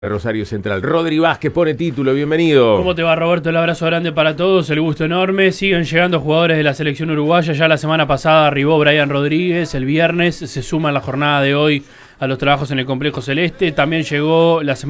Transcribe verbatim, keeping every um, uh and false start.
Rosario Central. Rodri Vázquez pone título, bienvenido. ¿Cómo te va, Roberto? El abrazo grande para todos, el gusto enorme. Siguen llegando jugadores de la selección uruguaya. Ya la semana pasada arribó Brian Rodríguez, el viernes se suma en la jornada de hoy a los trabajos en el Complejo Celeste. También llegó la semana